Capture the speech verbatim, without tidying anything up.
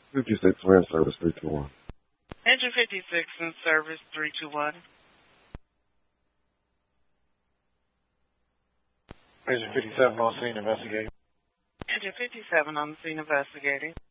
fifty-six, we're in service three two one. Engine fifty-six in service three two one. Engine fifty-seven on scene investigating. Engine fifty-seven on the scene investigating.